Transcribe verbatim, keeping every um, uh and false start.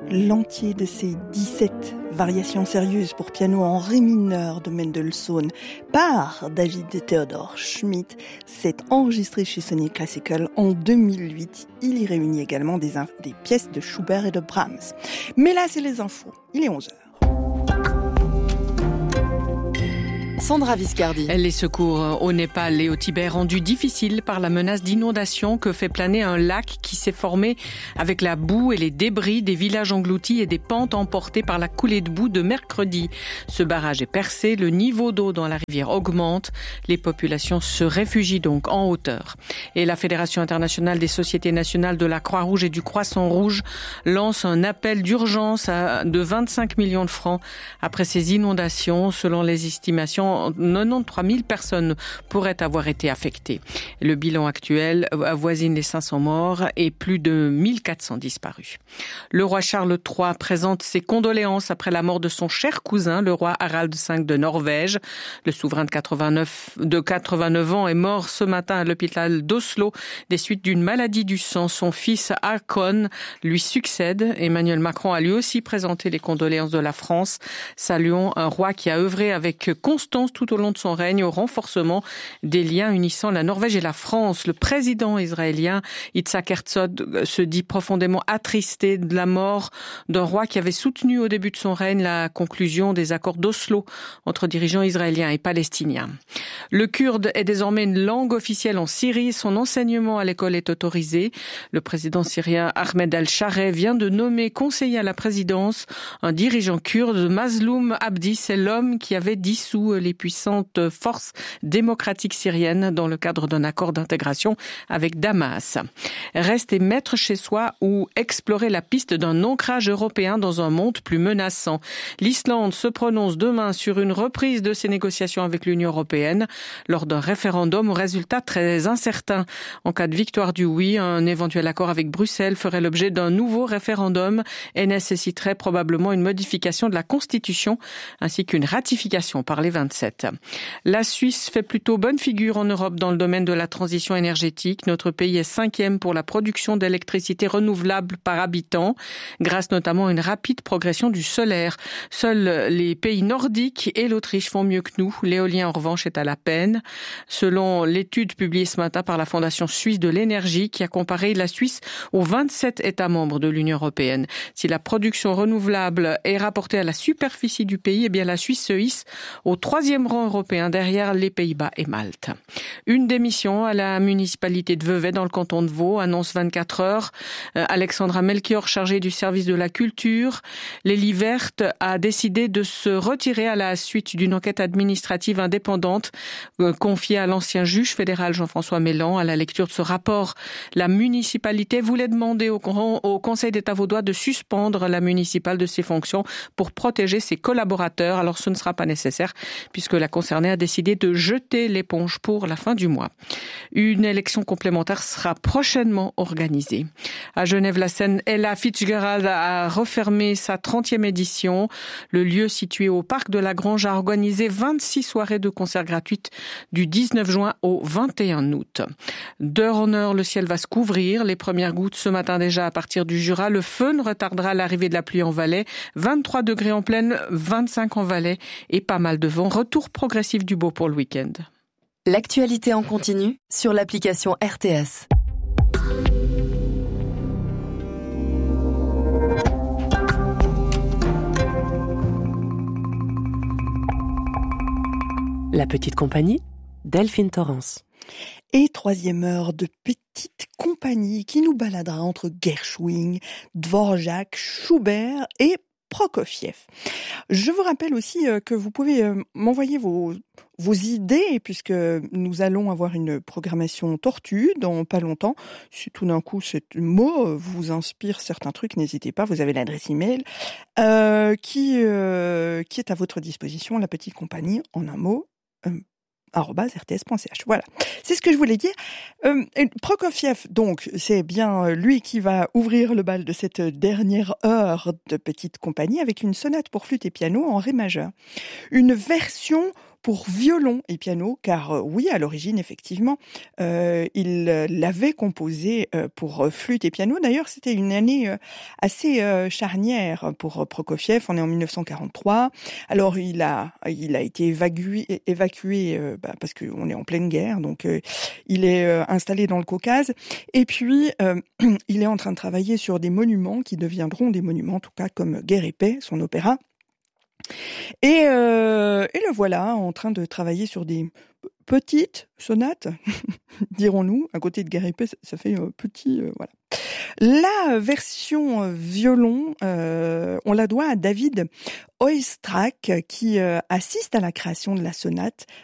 l'entier de ces dix-sept variations sérieuses pour piano en ré mineur de Mendelssohn par David Theodor Schmidt s'est enregistré chez Sony Classical en deux mille huit. Il y réunit également des, inf- des pièces de Schubert et de Brahms. Mais là, c'est les infos. Il est onze heures. Sandra Viscardi. Les secours au Népal et au Tibet rendus difficiles par la menace d'inondation que fait planer un lac qui s'est formé avec la boue et les débris des villages engloutis et des pentes emportées par la coulée de boue de mercredi. Ce barrage est percé, le niveau d'eau dans la rivière augmente, les populations se réfugient donc en hauteur. Et la Fédération internationale des sociétés nationales de la Croix-Rouge et du Croissant-Rouge lance un appel d'urgence de vingt-cinq millions de francs après ces inondations. Selon les estimations, quatre-vingt-treize mille personnes pourraient avoir été affectées. Le bilan actuel avoisine les cinq cents morts et plus de mille quatre cents disparus. Le roi Charles trois présente ses condoléances après la mort de son cher cousin, le roi Harald cinq de Norvège. Le souverain de quatre-vingt-neuf, de quatre-vingt-neuf ans est mort ce matin à l'hôpital d'Oslo des suites d'une maladie du sang. Son fils Håkon lui succède. Emmanuel Macron a lui aussi présenté les condoléances de la France. Saluons un roi qui a œuvré avec constance tout au long de son règne au renforcement des liens unissant la Norvège et la France. Le président israélien Yitzhak Herzog se dit profondément attristé de la mort d'un roi qui avait soutenu au début de son règne la conclusion des accords d'Oslo entre dirigeants israéliens et palestiniens. Le kurde est désormais une langue officielle en Syrie. Son enseignement à l'école est autorisé. Le président syrien Ahmed al-Shareh vient de nommer conseiller à la présidence un dirigeant kurde. Mazloum Abdi, c'est l'homme qui avait dissous les puissantes forces démocratiques syriennes dans le cadre d'un accord d'intégration avec Damas. Rester maître chez soi ou explorer la piste d'un ancrage européen dans un monde plus menaçant. L'Islande se prononce demain sur une reprise de ses négociations avec l'Union européenne lors d'un référendum au résultat très incertain. En cas de victoire du oui, un éventuel accord avec Bruxelles ferait l'objet d'un nouveau référendum et nécessiterait probablement une modification de la Constitution ainsi qu'une ratification par les vingt-sept. La Suisse fait plutôt bonne figure en Europe dans le domaine de la transition énergétique. Notre pays est cinquième pour la production d'électricité renouvelable par habitant, grâce notamment à une rapide progression du solaire. Seuls les pays nordiques et l'Autriche font mieux que nous. L'éolien, en revanche, est à la peine. Selon l'étude publiée ce matin par la Fondation suisse de l'énergie, qui a comparé la Suisse aux vingt-sept États membres de l'Union européenne. Si la production renouvelable est rapportée à la superficie du pays, eh bien la Suisse se hisse au troisième rang européen derrière les Pays-Bas et Malte. Une démission à la municipalité de Vevey dans le canton de Vaud, annonce vingt-quatre heures. Euh, Alexandra Melchior, chargée du service de la culture, l'Élie Verte a décidé de se retirer à la suite d'une enquête administrative indépendante euh, confiée à l'ancien juge fédéral Jean-François Mélan. À la lecture de ce rapport, la municipalité voulait demander au, au Conseil d'État vaudois de suspendre la municipale de ses fonctions pour protéger ses collaborateurs. Alors ce ne sera pas nécessaire puisque la concernée a décidé de jeter l'éponge pour la fin du mois. Une élection complémentaire sera prochainement organisée. À Genève-la-Seine, Ella Fitzgerald a refermé sa trentième édition. Le lieu situé au parc de la Grange a organisé vingt-six soirées de concerts gratuites du dix-neuf juin au vingt et un août. D'heure en heure, le ciel va se couvrir. Les premières gouttes ce matin déjà à partir du Jura. Le feu ne retardera l'arrivée de la pluie en Valais. vingt-trois degrés en plaine, vingt-cinq en Valais et pas mal de vent. Retour progressif du beau pour le week-end. L'actualité en continu sur l'application R T S. La petite compagnie, Delphine Torrance. Et troisième heure de petite compagnie qui nous baladera entre Gershwin, Dvorak, Schubert et Prokofiev. Je vous rappelle aussi que vous pouvez m'envoyer vos, vos idées puisque nous allons avoir une programmation tortue dans pas longtemps. Si tout d'un coup ce mot vous inspire certains trucs, n'hésitez pas, vous avez l'adresse email euh, qui, euh, qui est à votre disposition, la petite compagnie en un mot. Euh, arobase r t s point c h. Voilà, c'est ce que je voulais dire. Euh, Prokofiev, donc, c'est bien lui qui va ouvrir le bal de cette dernière heure de petite compagnie avec une sonate pour flûte et piano en ré majeur. Une version pour violon et piano, car euh, oui, à l'origine, effectivement, euh, il euh, l'avait composé euh, pour euh, flûte et piano. D'ailleurs, c'était une année euh, assez euh, charnière pour euh, Prokofiev. On est en mille neuf cent quarante-trois. Alors, il a, il a été évacué, évacué euh, bah, parce qu'on est en pleine guerre, donc euh, il est euh, installé dans le Caucase. Et puis, euh, il est en train de travailler sur des monuments qui deviendront des monuments, en tout cas comme Guerre et paix, son opéra. Et, euh, et le voilà en train de travailler sur des petites sonates, dirons-nous. À côté de Guerre et paix, ça, ça fait euh, petit, euh, voilà. La version euh, violon, euh, on la doit à David Oistrakh qui euh, assiste à la création de la sonate